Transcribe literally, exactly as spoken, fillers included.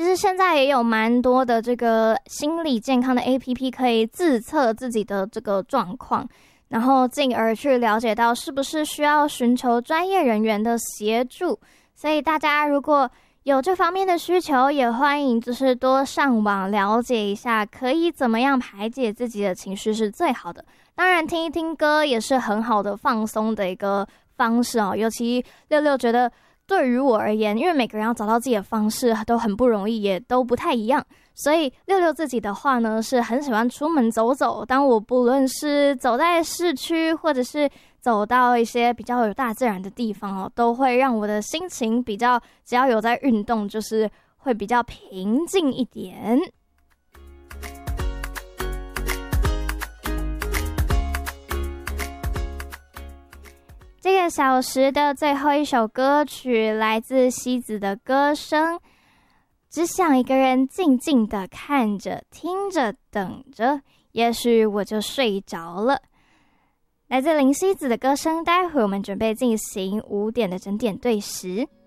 实现在也有蛮多的这个心理健康的 A P P 可以自测自己的这个状况，然后进而去了解到是不是需要寻求专业人员的协助。所以大家如果有这方面的需求，也欢迎就是多上网了解一下，可以怎么样排解自己的情绪是最好的。当然听一听歌也是很好的放松的一个方式哦。尤其六六觉得对于我而言，因为每个人要找到自己的方式都很不容易，也都不太一样，所以六六自己的话呢，是很喜欢出门走走。当我不论是走在市区，或者是走到一些比较有大自然的地方哦，都会让我的心情比较，只要有在运动，就是会比较平静一点。这个小时的最后一首歌曲来自西子的歌声，只想一个人静静的看着、听着、等着，也许我就睡着了。来自林夕子的歌声，待会我们准备进行五点的整点对时。